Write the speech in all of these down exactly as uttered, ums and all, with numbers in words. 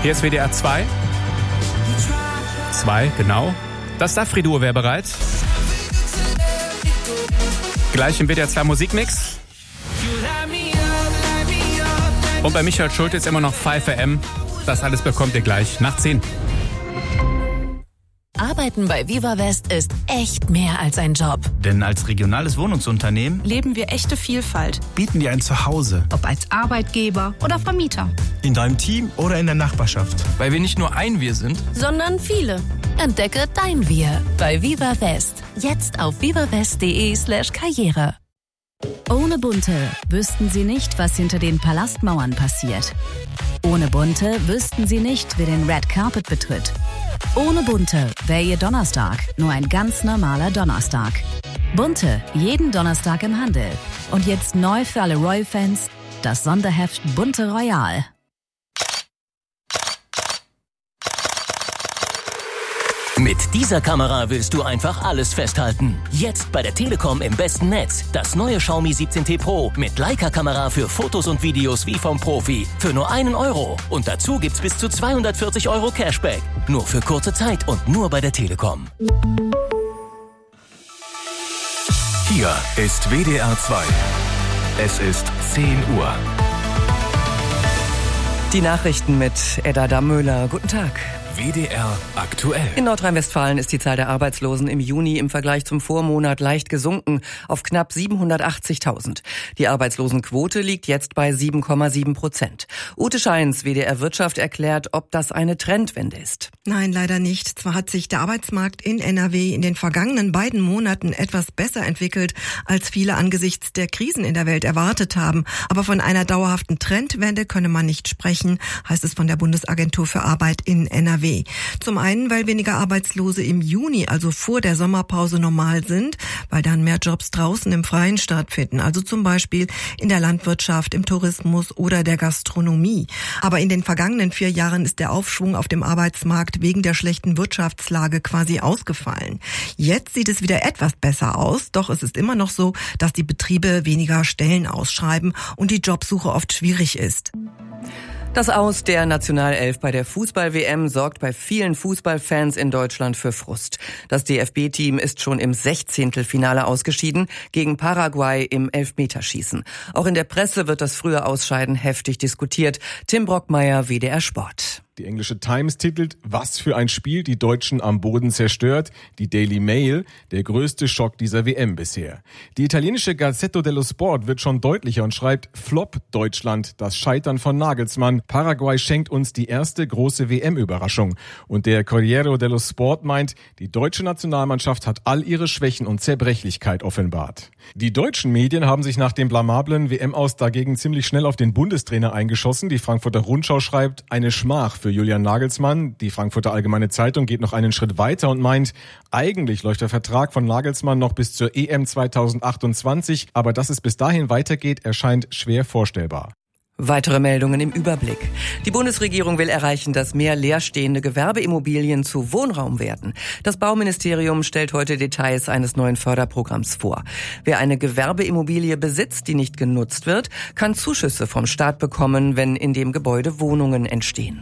Hier ist W D R zwei. Zwei, genau. Das Safri-Duo wäre bereit. Gleich im W D R zwei Musikmix. Und bei Michael Schulte ist immer noch fünf A M. Das alles bekommt ihr gleich nach zehn. Arbeiten bei Viva West ist echt mehr als ein Job. Denn als regionales Wohnungsunternehmen leben wir echte Vielfalt. bieten dir ein Zuhause. Ob als Arbeitgeber oder Vermieter. In deinem Team oder in der Nachbarschaft. Weil wir nicht nur ein Wir sind, sondern viele. Entdecke dein Wir bei Viva West. Jetzt auf vivawest.de slash Karriere. Ohne Bunte wüssten Sie nicht, was hinter den Palastmauern passiert. Ohne Bunte wüssten Sie nicht, wer den Red Carpet betritt. Ohne Bunte wäre Ihr Donnerstag nur ein ganz normaler Donnerstag. Bunte, jeden Donnerstag im Handel. Und jetzt neu für alle Royal-Fans, das Sonderheft Bunte Royal. Mit dieser Kamera willst du einfach alles festhalten. Jetzt bei der Telekom im besten Netz. Das neue Xiaomi siebzehn T Pro mit Leica-Kamera für Fotos und Videos wie vom Profi. Für nur einen Euro. Und dazu gibt's bis zu zweihundertvierzig Euro Cashback. Nur für kurze Zeit und nur bei der Telekom. Hier ist W D R zwei. Es ist zehn Uhr. Die Nachrichten mit Edda Dammöhler. Guten Tag. W D R aktuell. In Nordrhein-Westfalen ist die Zahl der Arbeitslosen im Juni im Vergleich zum Vormonat leicht gesunken auf knapp siebenhundertachtzigtausend. Die Arbeitslosenquote liegt jetzt bei sieben Komma sieben Prozent. Ute Scheins, W D R Wirtschaft, erklärt, ob das eine Trendwende ist. Nein, leider nicht. Zwar hat sich der Arbeitsmarkt in N R W in den vergangenen beiden Monaten etwas besser entwickelt, als viele angesichts der Krisen in der Welt erwartet haben. Aber von einer dauerhaften Trendwende könne man nicht sprechen, heißt es von der Bundesagentur für Arbeit in N R W. Zum einen, weil weniger Arbeitslose im Juni, also vor der Sommerpause, normal sind, weil dann mehr Jobs draußen im Freien stattfinden, also zum Beispiel in der Landwirtschaft, im Tourismus oder der Gastronomie. Aber in den vergangenen vier Jahren ist der Aufschwung auf dem Arbeitsmarkt wegen der schlechten Wirtschaftslage quasi ausgefallen. Jetzt sieht es wieder etwas besser aus, doch es ist immer noch so, dass die Betriebe weniger Stellen ausschreiben und die Jobsuche oft schwierig ist. Das Aus der Nationalelf bei der Fußball-W M sorgt bei vielen Fußballfans in Deutschland für Frust. Das D F B-Team ist schon im Sechzehntelfinale ausgeschieden gegen Paraguay im Elfmeterschießen. Auch in der Presse wird das frühe Ausscheiden heftig diskutiert. Tim Brockmeier, W D R Sport. Die englische Times titelt, was für ein Spiel, die Deutschen am Boden zerstört. Die Daily Mail, der größte Schock dieser W M bisher. Die italienische Gazzetta dello Sport wird schon deutlicher und schreibt, Flop Deutschland, das Scheitern von Nagelsmann. Paraguay schenkt uns die erste große W M-Überraschung. Und der Corriere dello Sport meint, die deutsche Nationalmannschaft hat all ihre Schwächen und Zerbrechlichkeit offenbart. Die deutschen Medien haben sich nach dem blamablen W M-Aus dagegen ziemlich schnell auf den Bundestrainer eingeschossen. Die Frankfurter Rundschau schreibt, eine Schmach für Julian Nagelsmann. Die Frankfurter Allgemeine Zeitung geht noch einen Schritt weiter und meint, eigentlich läuft der Vertrag von Nagelsmann noch bis zur E M zweitausendachtundzwanzig, aber dass es bis dahin weitergeht, erscheint schwer vorstellbar. Weitere Meldungen im Überblick. Die Bundesregierung will erreichen, dass mehr leerstehende Gewerbeimmobilien zu Wohnraum werden. Das Bauministerium stellt heute Details eines neuen Förderprogramms vor. Wer eine Gewerbeimmobilie besitzt, die nicht genutzt wird, kann Zuschüsse vom Staat bekommen, wenn in dem Gebäude Wohnungen entstehen.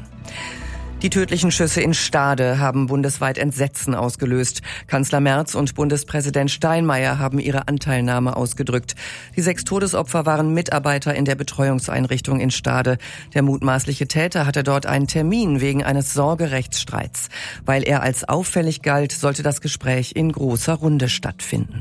Die tödlichen Schüsse in Stade haben bundesweit Entsetzen ausgelöst. Kanzler Merz und Bundespräsident Steinmeier haben ihre Anteilnahme ausgedrückt. Die sechs Todesopfer waren Mitarbeiter in der Betreuungseinrichtung in Stade. Der mutmaßliche Täter hatte dort einen Termin wegen eines Sorgerechtsstreits. Weil er als auffällig galt, sollte das Gespräch in großer Runde stattfinden.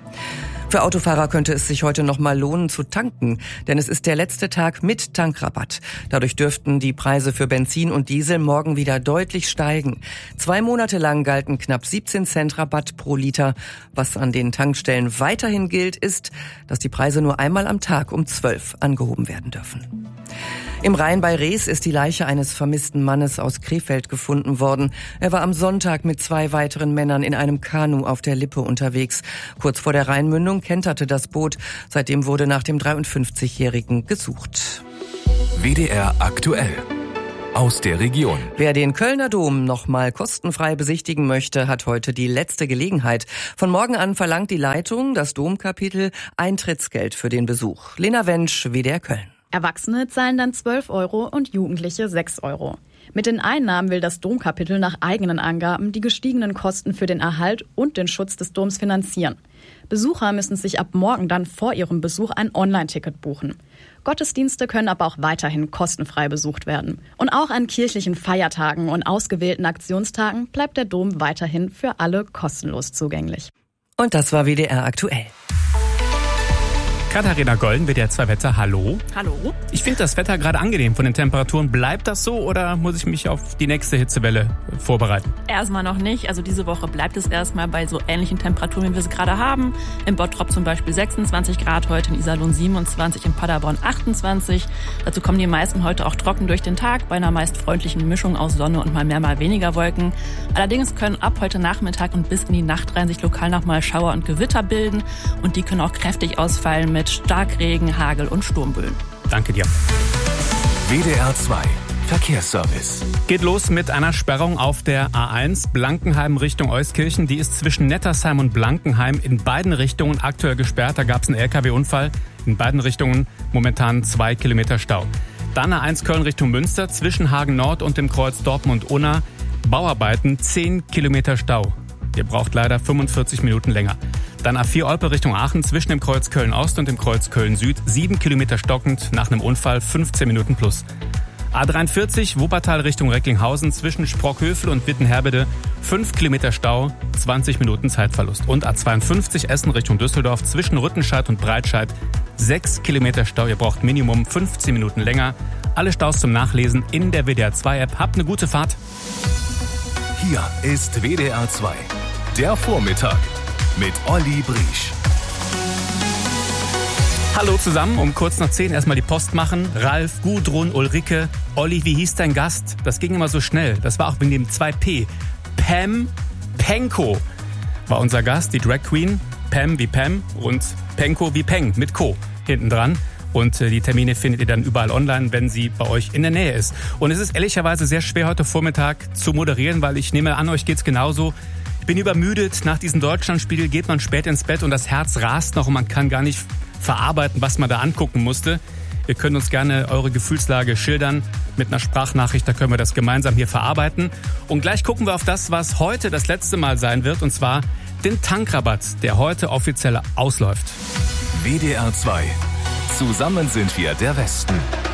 Für Autofahrer könnte es sich heute noch mal lohnen zu tanken, denn es ist der letzte Tag mit Tankrabatt. Dadurch dürften die Preise für Benzin und Diesel morgen wieder deutlich steigen. Zwei Monate lang galten knapp siebzehn Cent Rabatt pro Liter. Was an den Tankstellen weiterhin gilt, ist, dass die Preise nur einmal am Tag um zwölf angehoben werden dürfen. Im Rhein bei Rees ist die Leiche eines vermissten Mannes aus Krefeld gefunden worden. Er war am Sonntag mit zwei weiteren Männern in einem Kanu auf der Lippe unterwegs. Kurz vor der Rheinmündung kenterte das Boot. Seitdem wurde nach dem dreiundfünfzigjährigen gesucht. W D R aktuell. Aus der Region. Wer den Kölner Dom noch mal kostenfrei besichtigen möchte, hat heute die letzte Gelegenheit. Von morgen an verlangt die Leitung, das Domkapitel, Eintrittsgeld für den Besuch. Lena Wensch, W D R Köln. Erwachsene zahlen dann zwölf Euro und Jugendliche sechs Euro. Mit den Einnahmen will das Domkapitel nach eigenen Angaben die gestiegenen Kosten für den Erhalt und den Schutz des Doms finanzieren. Besucher müssen sich ab morgen dann vor ihrem Besuch ein Online-Ticket buchen. Gottesdienste können aber auch weiterhin kostenfrei besucht werden. Und auch an kirchlichen Feiertagen und ausgewählten Aktionstagen bleibt der Dom weiterhin für alle kostenlos zugänglich. Und das war W D R aktuell. Katharina Golden, W D R zwei Wetter, hallo. Hallo. Ich finde das Wetter gerade angenehm von den Temperaturen. Bleibt das so oder muss ich mich auf die nächste Hitzewelle vorbereiten? Erstmal noch nicht. Also diese Woche bleibt es erstmal bei so ähnlichen Temperaturen, wie wir sie gerade haben. In Bottrop zum Beispiel sechsundzwanzig Grad heute, in Iserlohn siebenundzwanzig, in Paderborn achtundzwanzig. Dazu kommen die meisten heute auch trocken durch den Tag, bei einer meist freundlichen Mischung aus Sonne und mal mehr, mal weniger Wolken. Allerdings können ab heute Nachmittag und bis in die Nacht rein sich lokal nochmal Schauer und Gewitter bilden. Und die können auch kräftig ausfallen mit mit Starkregen, Hagel und Sturmböen. Danke dir. W D R zwei Verkehrsservice. Geht los mit einer Sperrung auf der A eins Blankenheim Richtung Euskirchen. Die ist zwischen Nettersheim und Blankenheim in beiden Richtungen aktuell gesperrt. Da gab es einen L K W-Unfall. In beiden Richtungen momentan zwei Kilometer Stau. Dann A eins Köln Richtung Münster zwischen Hagen Nord und dem Kreuz Dortmund-Unna. Bauarbeiten, zehn Kilometer Stau. Ihr braucht leider fünfundvierzig Minuten länger. Dann A vier Olpe Richtung Aachen zwischen dem Kreuz Köln-Ost und dem Kreuz Köln-Süd. sieben Kilometer stockend, nach einem Unfall fünfzehn Minuten plus. A dreiundvierzig Wuppertal Richtung Recklinghausen zwischen Sprockhövel und Wittenherbede. fünf Kilometer Stau, zwanzig Minuten Zeitverlust. Und A zweiundfünfzig Essen Richtung Düsseldorf zwischen Rüttenscheid und Breitscheid. sechs Kilometer Stau, ihr braucht Minimum fünfzehn Minuten länger. Alle Staus zum Nachlesen in der W D R zwei App. Habt eine gute Fahrt. Hier ist W D R zwei. Der Vormittag mit Olli Briesch. Hallo zusammen, um kurz nach zehn erstmal die Post machen. Ralf, Gudrun, Ulrike, Olli, wie hieß dein Gast? Das ging immer so schnell. Das war auch wegen dem zwei P. Pam Penko war unser Gast, die Drag Queen. Pam wie Pam und Penko wie Peng mit Co. hinten dran. Und die Termine findet ihr dann überall online, wenn sie bei euch in der Nähe ist. Und es ist ehrlicherweise sehr schwer, heute Vormittag zu moderieren, weil ich nehme an, euch geht's genauso. Ich bin übermüdet. Nach diesem Deutschlandspiel geht man spät ins Bett und das Herz rast noch und man kann gar nicht verarbeiten, was man da angucken musste. Ihr könnt uns gerne eure Gefühlslage schildern mit einer Sprachnachricht, da können wir das gemeinsam hier verarbeiten. Und gleich gucken wir auf das, was heute das letzte Mal sein wird, und zwar den Tankrabatt, der heute offiziell ausläuft. W D R zwei. Zusammen sind wir der Westen.